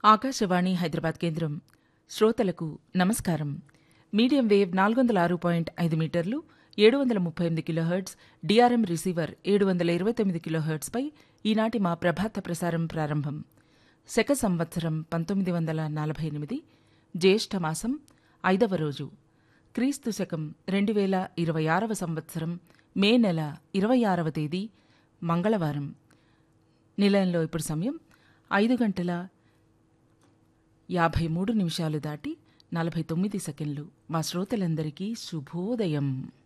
ఆకాశవాణి హైదరాబాద్ కేంద్రం శ్రోతలకు నమస్కారం. మీడియం వేవ్ 406.5 మీటర్లు 738 కిలోహెర్ట్జ్, డిఆర్ఎం రిసీవర్ 729 కిలోహెర్ట్జ్పై ఈనాటి మా ప్రభాత ప్రసారం ప్రారంభం. శక సంవత్సరం 1948, జ్యేష్ఠమాసం 5వ రోజు, క్రీస్తు శకం 2026వ సంవత్సరం మే నెల 26వ తేదీ మంగళవారం. నిలయంలో ఇప్పుడు సమయం 5:53 దాటి 49 సెకండ్లు. మా శ్రోతలందరికీ శుభోదయం.